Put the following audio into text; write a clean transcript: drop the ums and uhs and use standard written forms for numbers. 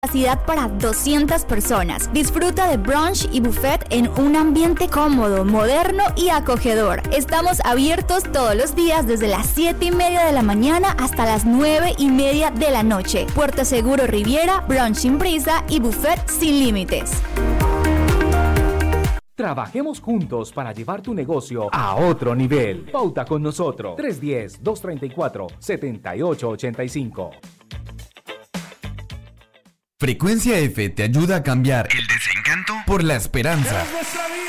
Capacidad para 200 personas. Disfruta de brunch y buffet en un ambiente cómodo, moderno y acogedor. Estamos abiertos todos los días desde las 7:30 de la mañana hasta las 9:30 de la noche. Puerto Seguro Riviera, brunch sin prisa y buffet sin límites. Trabajemos juntos para llevar tu negocio a otro nivel. Pauta con nosotros. 310-234-7885. Frecuencia F te ayuda a cambiar el desencanto por la esperanza.